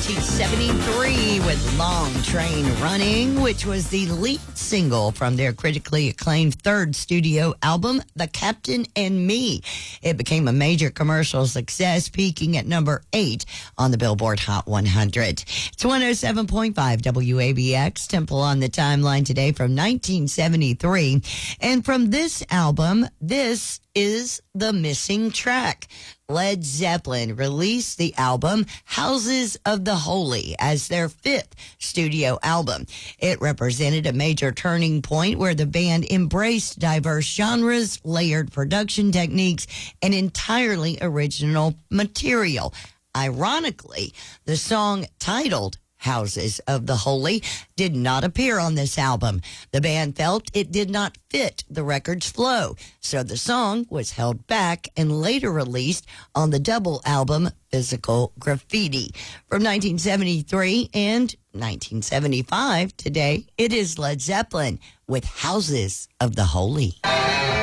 1973 with Long Train Running, which was the lead single from their critically acclaimed third studio album, The Captain and Me. It became a major commercial success, peaking at number 8 on the Billboard Hot 100. It's 107.5 WABX, Temple on the Timeline today from 1973. And from this album, this is the missing track. Led Zeppelin released the album Houses of the Holy as their 5th studio album. It represented a major turning point where the band embraced diverse genres, layered production techniques, and entirely original material. Ironically, the song titled Houses of the Holy did not appear on this album. The band felt it did not fit the record's flow, so the song was held back and later released on the double album Physical Graffiti. From 1973 and 1975, today it is Led Zeppelin with Houses of the Holy.